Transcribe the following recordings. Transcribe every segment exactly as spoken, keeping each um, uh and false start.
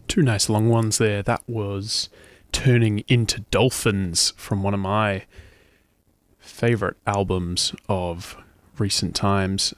Two nice long ones there. That was Turning Into Dolphins from one of my favourite albums of recent times.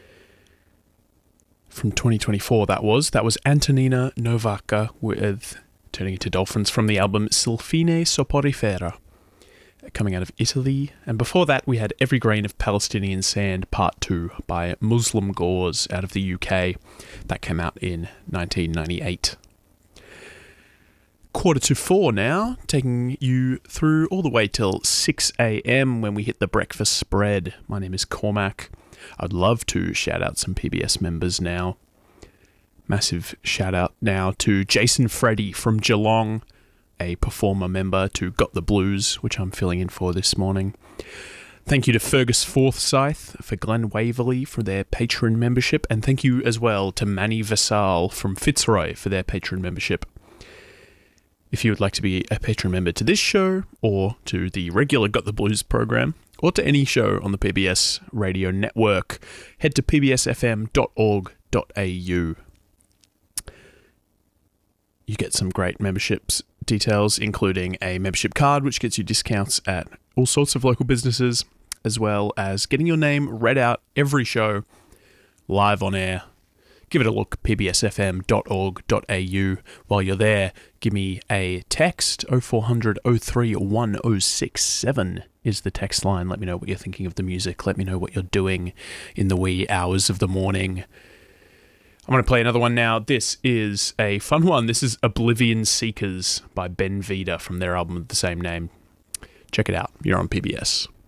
From twenty twenty-four, that was. That was Antonina Novacca with Turning Into Dolphins from the album Silfine Soporifera, coming out of Italy. And before that, we had Every Grain of Palestinian Sand Part two by Muslim Gauze out of the U K. That came out in nineteen ninety-eight. Quarter to four now, taking you through all the way till six a.m. when we hit the breakfast spread. My name is Cormac. I'd love to shout out some P B S members now. Massive shout out now to Jason Freddy from Geelong, a performer member to Got the Blues, which I'm filling in for this morning. Thank you to Fergus Forsyth, for Glenn Waverley for their patron membership, and thank you as well to Manny Vassal from Fitzroy for their patron membership. If you would like to be a patron member to this show, or to the regular Got the Blues program, or to any show on the P B S radio network, head to p b s f m dot org dot a u. You get some great memberships details, including a membership card, which gets you discounts at all sorts of local businesses, as well as getting your name read out every show live on air. Give it a look, p b s f m dot org dot a u. While you're there, give me a text. oh four hundred oh three one oh six seven is the text line. Let me know what you're thinking of the music. Let me know what you're doing in the wee hours of the morning. I'm going to play another one now. This is a fun one. This is Oblivion Seekers by Ben Vida from their album of the same name. Check it out. You're on P B S.